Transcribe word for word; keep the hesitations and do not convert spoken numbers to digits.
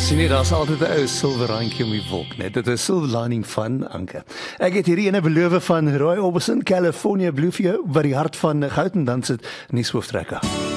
Sien jy, daar's altyd 'n ou silwer randjie om die wolk, net. Dit is silver lining van Anke. Ek het hierdie ene beloof van Roy Orbison, California Blue vir jou, wat die hart van goud en dan sit nie swooftrekker.